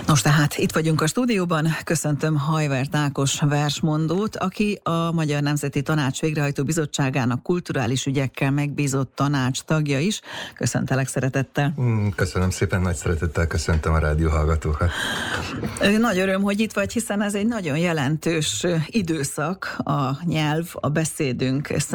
Nos, tehát itt vagyunk a stúdióban, köszöntöm Hajvert Ákos versmondót, aki a Magyar Nemzeti Tanács Végrehajtó Bizottságának kulturális ügyekkel megbízott tanács tagja is. Köszöntelek szeretettel. Köszönöm szépen, nagy szeretettel köszöntöm a rádióhallgatókat. Nagy öröm, hogy itt vagy, hiszen ez egy nagyon jelentős időszak a nyelv, a beszédünk